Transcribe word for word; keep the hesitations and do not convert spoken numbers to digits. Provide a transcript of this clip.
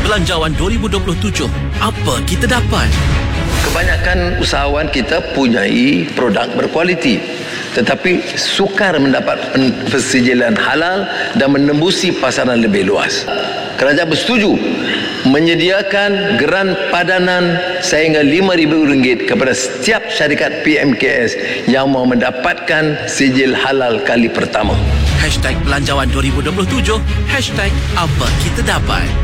Belanjawan dua ribu dua puluh tujuh, apa kita dapat? Kebanyakan usahawan kita punyai produk berkualiti, tetapi sukar mendapat persetujuan halal dan menembusi pasaran lebih luas. Kerajaan bersetuju menyediakan geran padanan sehingga lima ribu ringgit kepada setiap syarikat P M K S yang mau mendapatkan sijil halal kali pertama. Hashtag Belanjawan dua ribu dua puluh tujuh, hashtag apa kita dapat.